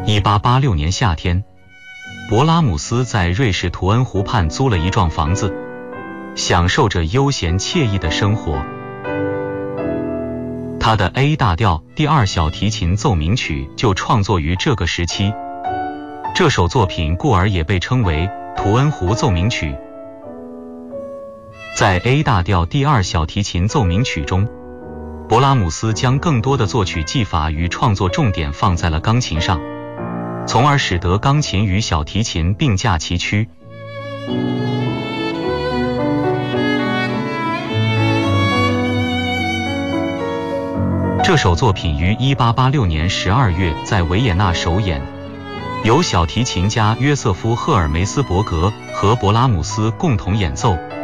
1886年夏天，勃拉姆斯在瑞士图恩湖畔租了一幢房子，享受着悠闲惬意的生活。他的 A 大调第2小提琴奏鸣曲就创作于这个时期，这首作品故而也被称为图恩湖奏鸣曲。在 A 大调第2小提琴奏鸣曲中，勃拉姆斯将更多的作曲技法与创作重点放在了钢琴上，从而使得钢琴与小提琴并驾齐驱。这首作品于1886年12月在维也纳首演，由小提琴家约瑟夫·赫尔梅斯伯格和勃拉姆斯共同演奏。